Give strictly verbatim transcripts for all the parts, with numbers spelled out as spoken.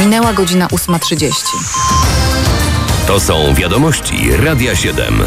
Minęła godzina ósma trzydzieści. To są wiadomości Radia siedem.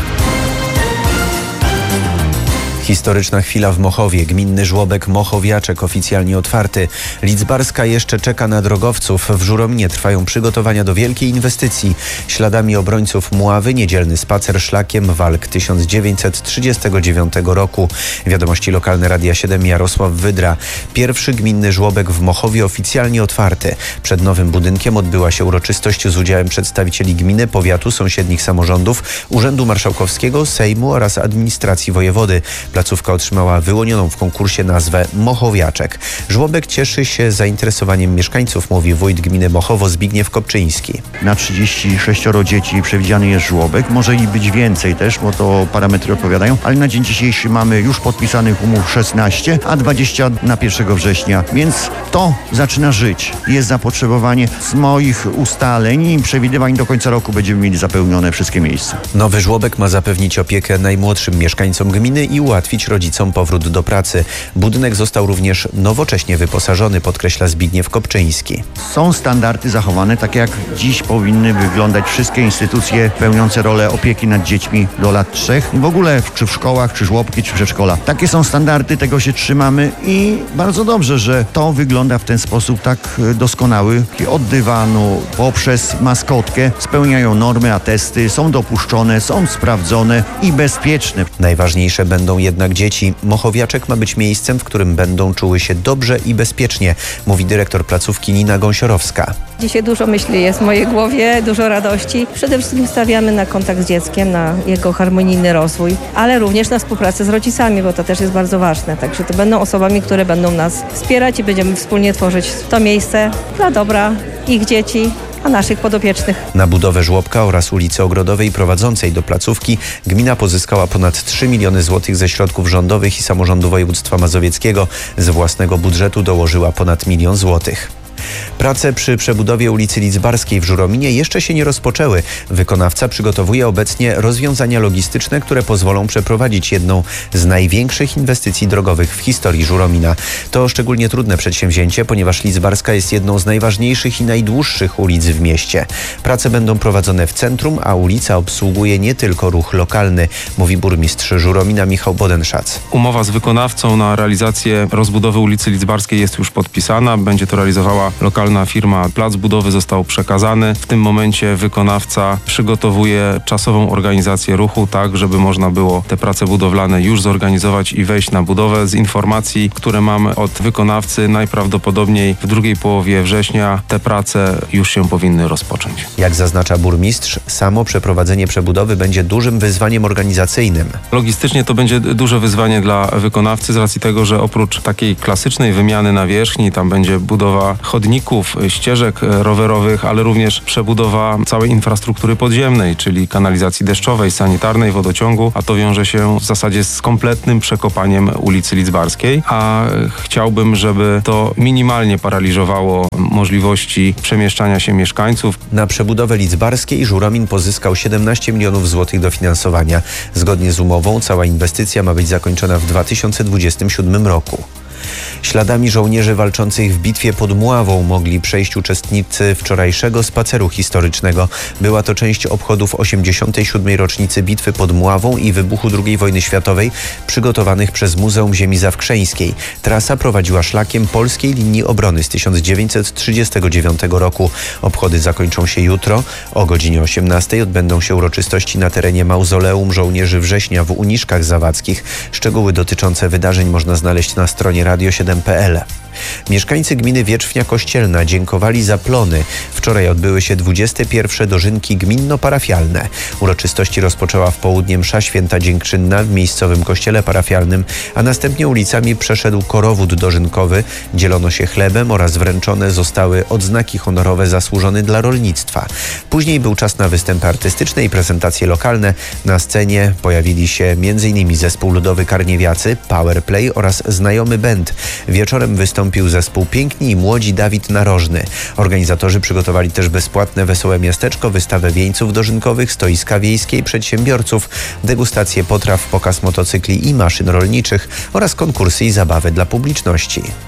Historyczna chwila w Mochowie. Gminny żłobek Mochowiaczek oficjalnie otwarty. Lidzbarska jeszcze czeka na drogowców. W Żurominie trwają przygotowania do wielkiej inwestycji. Śladami obrońców Mławy niedzielny spacer szlakiem walk tysiąc dziewięćset trzydziestego dziewiątego roku. Wiadomości lokalne Radia siedem, Jarosław Wydra. Pierwszy gminny żłobek w Mochowie oficjalnie otwarty. Przed nowym budynkiem odbyła się uroczystość z udziałem przedstawicieli gminy, powiatu, sąsiednich samorządów, Urzędu Marszałkowskiego, Sejmu oraz administracji wojewody. Placówka otrzymała wyłonioną w konkursie nazwę Mochowiaczek. Żłobek cieszy się zainteresowaniem mieszkańców, mówi wójt gminy Mochowo Zbigniew Kopczyński. Na trzydzieści sześć dzieci przewidziany jest żłobek. Może i być więcej też, bo to parametry odpowiadają, ale na dzień dzisiejszy mamy już podpisanych umów szesnaście, a dwadzieścia na pierwszego września, więc to zaczyna żyć. Jest zapotrzebowanie. Z moich ustaleń i przewidywań do końca roku będziemy mieli zapełnione wszystkie miejsca. Nowy żłobek ma zapewnić opiekę najmłodszym mieszkańcom gminy i ułatwić rodzicom powrót do pracy. Budynek został również nowocześnie wyposażony, podkreśla Zbigniew Kopczyński. Są standardy zachowane, tak jak dziś powinny wyglądać wszystkie instytucje pełniące rolę opieki nad dziećmi do lat trzech. W ogóle czy w szkołach, czy żłobki, czy przedszkola. Takie są standardy, tego się trzymamy i bardzo dobrze, że to wygląda w ten sposób tak doskonały. Od dywanu poprzez maskotkę spełniają normy, atesty, są dopuszczone, są sprawdzone i bezpieczne. Najważniejsze będą jednak dzieci. Mochowiaczek ma być miejscem, w którym będą czuły się dobrze i bezpiecznie, mówi dyrektor placówki Nina Gąsiorowska. Dzisiaj dużo myśli jest w mojej głowie, dużo radości. Przede wszystkim stawiamy na kontakt z dzieckiem, na jego harmonijny rozwój, ale również na współpracę z rodzicami, bo to też jest bardzo ważne. Także to będą osobami, które będą nas wspierać i będziemy wspólnie tworzyć to miejsce dla dobra ich dzieci, a naszych podopiecznych. Na budowę żłobka oraz ulicy Ogrodowej prowadzącej do placówki gmina pozyskała ponad trzy miliony złotych ze środków rządowych i samorządu województwa mazowieckiego. Z własnego budżetu dołożyła ponad milion złotych. Prace przy przebudowie ulicy Lidzbarskiej w Żurominie jeszcze się nie rozpoczęły. Wykonawca przygotowuje obecnie rozwiązania logistyczne, które pozwolą przeprowadzić jedną z największych inwestycji drogowych w historii Żuromina. To szczególnie trudne przedsięwzięcie, ponieważ Lidzbarska jest jedną z najważniejszych i najdłuższych ulic w mieście. Prace będą prowadzone w centrum, a ulica obsługuje nie tylko ruch lokalny, mówi burmistrz Żuromina Michał Bodenszac. Umowa z wykonawcą na realizację rozbudowy ulicy Lidzbarskiej jest już podpisana. Będzie to realizowała lokalna firma. Plac budowy został przekazany. W tym momencie wykonawca przygotowuje czasową organizację ruchu, tak żeby można było te prace budowlane już zorganizować i wejść na budowę. Z informacji, które mamy od wykonawcy, najprawdopodobniej w drugiej połowie września te prace już się powinny rozpocząć. Jak zaznacza burmistrz, samo przeprowadzenie przebudowy będzie dużym wyzwaniem organizacyjnym. Logistycznie to będzie duże wyzwanie dla wykonawcy z racji tego, że oprócz takiej klasycznej wymiany nawierzchni, tam będzie budowa chodników, ścieżek rowerowych, ale również przebudowa całej infrastruktury podziemnej, czyli kanalizacji deszczowej, sanitarnej, wodociągu, a to wiąże się w zasadzie z kompletnym przekopaniem ulicy Lidzbarskiej, a chciałbym, żeby to minimalnie paraliżowało możliwości przemieszczania się mieszkańców. Na przebudowę Lidzbarskiej Żuromin pozyskał siedemnaście milionów złotych dofinansowania. Zgodnie z umową cała inwestycja ma być zakończona w dwa tysiące dwudziestym siódmym roku. Śladami żołnierzy walczących w bitwie pod Mławą mogli przejść uczestnicy wczorajszego spaceru historycznego. Była to część obchodów osiemdziesiątej siódmej rocznicy bitwy pod Mławą i wybuchu drugiej wojny światowej, przygotowanych przez Muzeum Ziemi Zawkrzeńskiej. Trasa prowadziła szlakiem Polskiej Linii Obrony z tysiąc dziewięćset trzydziestego dziewiątego roku. Obchody zakończą się jutro. O godzinie osiemnastej odbędą się uroczystości na terenie Mauzoleum Żołnierzy Września w Uniszkach Zawackich. Szczegóły dotyczące wydarzeń można znaleźć na stronie radio siedem kropka p l. Mieszkańcy gminy Wierzchnia Kościelna dziękowali za plony. Wczoraj odbyły się dwudzieste pierwsze dożynki gminno-parafialne. Uroczystości rozpoczęła w południe msza święta dziękczynna w miejscowym kościele parafialnym, a następnie ulicami przeszedł korowód dożynkowy, dzielono się chlebem oraz wręczone zostały odznaki honorowe zasłużone dla rolnictwa. Później był czas na występy artystyczne i prezentacje lokalne. Na scenie pojawili się m in zespół ludowy Karniewiacy, Powerplay oraz znajomy band. Wieczorem wystąpił zespół Piękni i Młodzi Dawid Narożny. Organizatorzy przygotowali też bezpłatne Wesołe Miasteczko, wystawę wieńców dożynkowych, stoiska wiejskie i przedsiębiorców, degustację potraw, pokaz motocykli i maszyn rolniczych oraz konkursy i zabawy dla publiczności.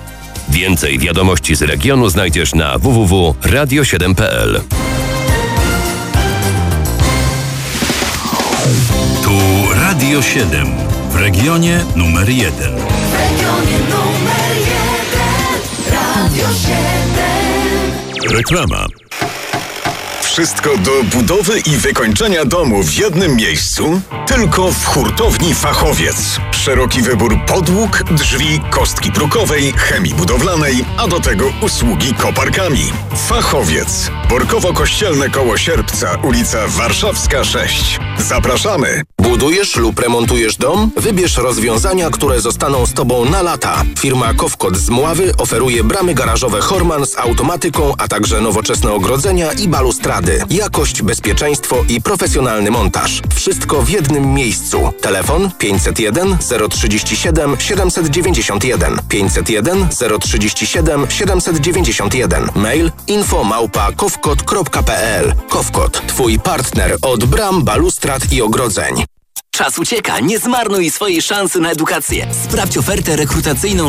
Więcej wiadomości z regionu znajdziesz na w w w kropka radio siedem kropka p l. Tu Radio siedem w regionie numer jeden. W regionie numer jeden Radio siedem. Reklama. Wszystko do budowy i wykończenia domu w jednym miejscu? Tylko w hurtowni Fachowiec. Szeroki wybór podłóg, drzwi, kostki brukowej, chemii budowlanej, a do tego usługi koparkami. Fachowiec. Borkowo-Kościelne koło Sierpca, ulica Warszawska sześć. Zapraszamy! Budujesz lub remontujesz dom? Wybierz rozwiązania, które zostaną z Tobą na lata. Firma Kowkot z Mławy oferuje bramy garażowe Horman z automatyką, a także nowoczesne ogrodzenia i balustrady. Jakość, bezpieczeństwo i profesjonalny montaż. Wszystko w jednym miejscu. Telefon pięćset jeden zero trzydzieści siedem siedemset dziewięćdziesiąt jeden, pięćset jeden zero trzydzieści siedem siedemset dziewięćdziesiąt jeden. Mail info małpa kowkot kropka p l. Kowkot, Twój partner od bram, balustrad i ogrodzeń. Czas ucieka, nie zmarnuj swojej szansy na edukację. Sprawdź ofertę rekrutacyjną